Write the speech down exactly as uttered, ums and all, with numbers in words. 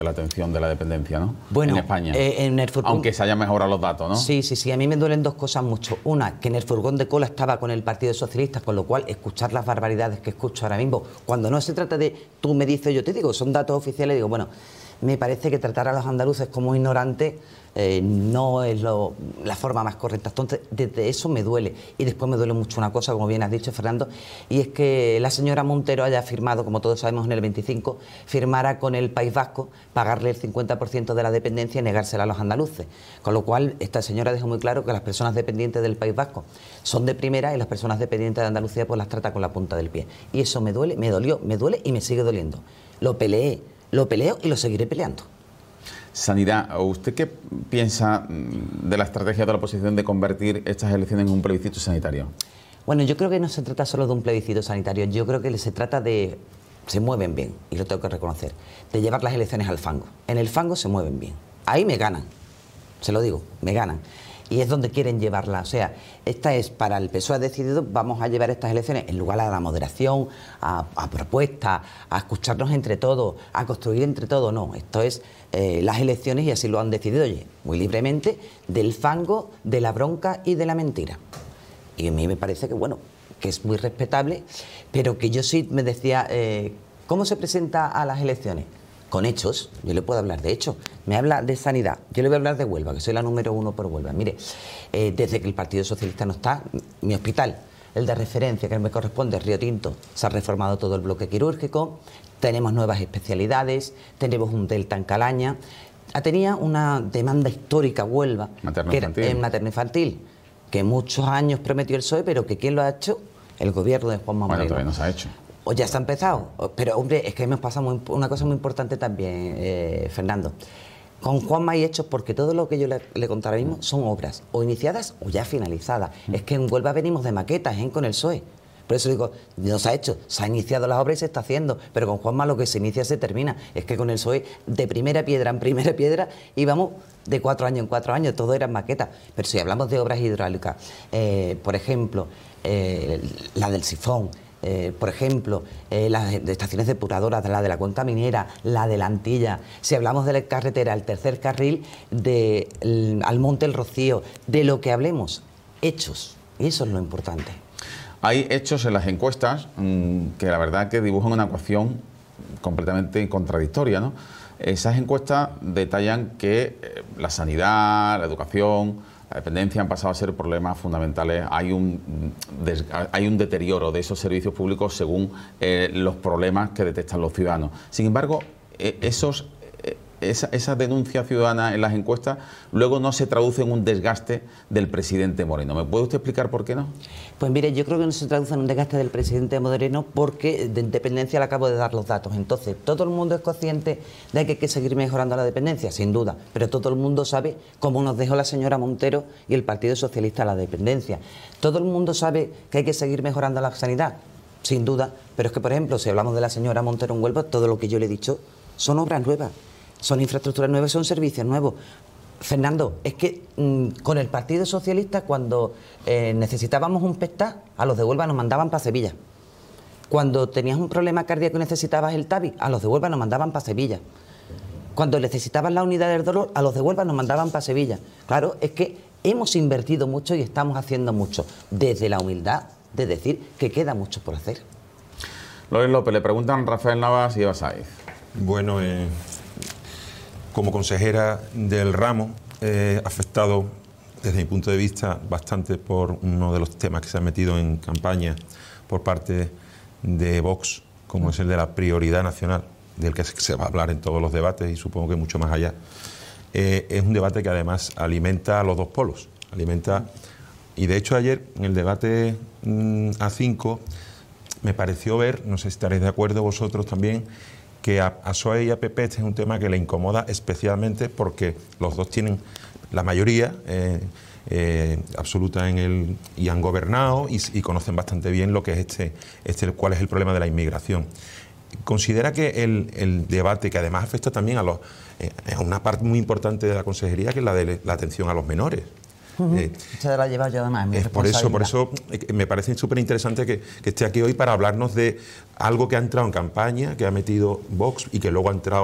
la atención de la dependencia, ¿no? Bueno, en España, eh, en el furgón... aunque se hayan mejorado los datos, ¿no? Sí, sí, sí, a mí me duelen dos cosas mucho. Una, que en el furgón de cola estaba con el Partido Socialista, con lo cual escuchar las barbaridades que escucho ahora mismo, cuando no se trata de tú me dices, yo te digo, son datos oficiales, digo, bueno, me parece que tratar a los andaluces como ignorantes eh, no es lo, la forma más correcta. Entonces, desde eso me duele. Y después me duele mucho una cosa, como bien has dicho, Fernando, y es que la señora Montero haya firmado, como todos sabemos, en el veinticinco, firmara con el País Vasco pagarle el cincuenta por ciento de la dependencia y negársela a los andaluces. Con lo cual, esta señora dejó muy claro que las personas dependientes del País Vasco son de primera y las personas dependientes de Andalucía pues las trata con la punta del pie. Y eso me duele, me dolió, me duele y me sigue doliendo. Lo peleé. Lo peleo y lo seguiré peleando. Sanidad, ¿usted qué piensa de la estrategia de la oposición de convertir estas elecciones en un plebiscito sanitario? Bueno, yo creo que no se trata solo de un plebiscito sanitario, yo creo que se trata de... Se mueven bien, y lo tengo que reconocer, de llevar las elecciones al fango. En el fango se mueven bien. Ahí me ganan, se lo digo, me ganan. Y es donde quieren llevarla. O sea, esta es para el P S O E ha decidido, vamos a llevar estas elecciones en lugar a la moderación, a, a propuestas, a escucharnos entre todos, a construir entre todos. No, esto es eh, las elecciones y así lo han decidido, oye, muy libremente, del fango, de la bronca y de la mentira. Y a mí me parece que, bueno, que es muy respetable, pero que yo sí me decía, eh, ¿cómo se presenta a las elecciones? Con hechos, yo le puedo hablar de hechos. Me habla de sanidad, yo le voy a hablar de Huelva, que soy la número uno por Huelva. Mire, eh, desde que el Partido Socialista no está, mi hospital, el de referencia que me corresponde, Río Tinto, se ha reformado todo el bloque quirúrgico, tenemos nuevas especialidades, tenemos un Delta en Calaña. Tenía una demanda histórica Huelva, materno que era infantil. en materno-infantil, que muchos años prometió el P S O E, pero que ¿quién lo ha hecho? El gobierno de Juanma Moreno. Bueno, todavía no se ha hecho. O ya está empezado, pero hombre, es que nos pasa muy, una cosa muy importante también, eh, Fernando. Con Juanma hay hechos porque todo lo que yo le, le conté ahora mismo son obras, o iniciadas o ya finalizadas. Mm. Es que en Huelva venimos de maquetas, ¿eh? Con el P S O E. Por eso digo, no se ha hecho, se ha iniciado las obras y se está haciendo, pero con Juanma lo que se inicia se termina. Es que con el P S O E, de primera piedra en primera piedra, íbamos de cuatro años en cuatro años, todo eran maquetas. Pero si hablamos de obras hidráulicas, eh, por ejemplo, eh, la del sifón, Eh, por ejemplo, eh, las estaciones depuradoras, la de la cuenca minera, la de la Antilla, si hablamos de la carretera, el tercer carril de el, al Monte El Rocío, de lo que hablemos, hechos, y eso es lo importante. Hay hechos en las encuestas mmm, que la verdad que dibujan una ecuación completamente contradictoria, ¿no? Esas encuestas detallan que eh, la sanidad, la educación, la dependencia han pasado a ser problemas fundamentales. Hay un, hay un deterioro de esos servicios públicos según eh, los problemas que detectan los ciudadanos. Sin embargo, eh, esos, eh, esa, esa denuncia ciudadana en las encuestas luego no se traduce en un desgaste del presidente Moreno. ¿Me puede usted explicar por qué no? Pues mire, yo creo que no se traduce en un desgaste del presidente Moreno porque de dependencia le acabo de dar los datos. Entonces, todo el mundo es consciente de que hay que seguir mejorando la dependencia, sin duda, pero todo el mundo sabe cómo nos dejó la señora Montero y el Partido Socialista la dependencia. Todo el mundo sabe que hay que seguir mejorando la sanidad, sin duda, pero es que, por ejemplo, si hablamos de la señora Montero en Huelva, todo lo que yo le he dicho son obras nuevas, son infraestructuras nuevas, son servicios nuevos. Fernando, es que mmm, con el Partido Socialista cuando eh, necesitábamos un P E S T A, a los de Huelva nos mandaban para Sevilla. Cuando tenías un problema cardíaco y necesitabas el TAVI, a los de Huelva nos mandaban para Sevilla. Cuando necesitabas la unidad del dolor, a los de Huelva nos mandaban para Sevilla. Claro, es que hemos invertido mucho y estamos haciendo mucho, desde la humildad de decir que queda mucho por hacer. Loren López, le preguntan Rafael Navas y Eva Saiz. Bueno, eh... como consejera del ramo, he eh, afectado, desde mi punto de vista, bastante por uno de los temas que se han metido en campaña por parte de Vox, como es el de la prioridad nacional, del que se va a hablar en todos los debates y supongo que mucho más allá. Eh, es un debate que además alimenta a los dos polos, alimenta... Y de hecho ayer, en el debate mmm, A cinco, me pareció ver, no sé si estaréis de acuerdo vosotros también, que a, a P S O E y a P P este es un tema que le incomoda especialmente porque los dos tienen la mayoría eh, eh, absoluta en el y han gobernado y, y conocen bastante bien lo que es este, este cuál es el problema de la inmigración. Considera que el, el debate, que además afecta también a los eh, a una parte muy importante de la consejería, que es la de la atención a los menores. Uh-huh. eh, Se la lleva yo además, mi eh, por eso, por eso eh, me parece súper interesante que, que esté aquí hoy para hablarnos de algo que ha entrado en campaña, que ha metido Vox y que luego ha entrado